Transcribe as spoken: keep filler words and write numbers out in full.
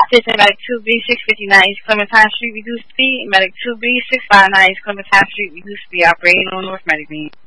Attention Medic two B, six fifty-nine East Clementine Street, reduced speed. Medic two B, six five nine East Clementine Street, reduced speed, operating on North Medic Beam.